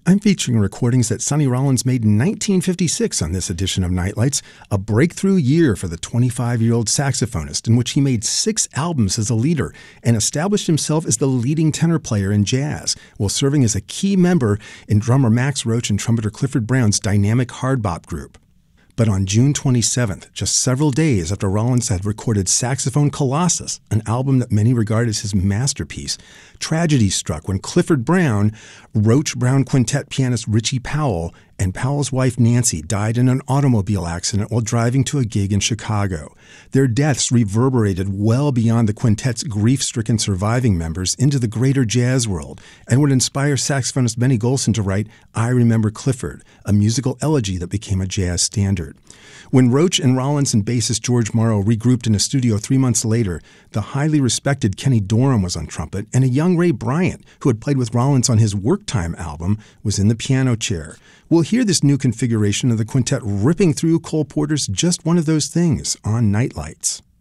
I'm featuring recordings that Sonny Rollins made in 1956 on this edition of Nightlights, a breakthrough year for the 25-year-old saxophonist in which he made 6 albums as a leader and established himself as the leading tenor player in jazz, while serving as a key member in drummer Max Roach and trumpeter Clifford Brown's dynamic hard bop group. But on June 27th, just several days after Rollins had recorded Saxophone Colossus, an album that many regard as his masterpiece, tragedy struck when Clifford Brown, Roach Brown Quintet pianist Richie Powell, and Powell's wife Nancy died in an automobile accident while driving to a gig in Chicago. Their deaths reverberated well beyond the quintet's grief-stricken surviving members into the greater jazz world and would inspire saxophonist Benny Golson to write I Remember Clifford, a musical elegy that became a jazz standard. When Roach and Rollins and bassist George Morrow regrouped in a studio 3 months later, the highly respected Kenny Dorham was on trumpet, and a young Ray Bryant, who had played with Rollins on his Work Time album, was in the piano chair. We'll hear this new configuration of the quintet ripping through Cole Porter's Just One of Those Things on Nightlights.